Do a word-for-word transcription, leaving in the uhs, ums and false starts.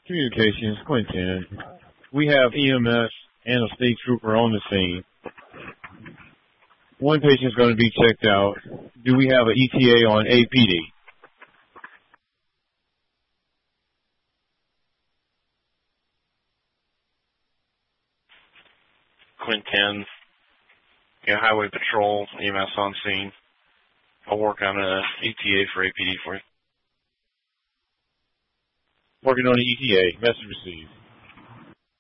Communications, Quinton. We have E M S and a state trooper on the scene. One patient's going to be checked out. Do we have an E T A on A P D? Quinton, yeah, Highway Patrol, E M S on scene. I'll work on a E T A for A P D for you. Working on the E T A. Message received.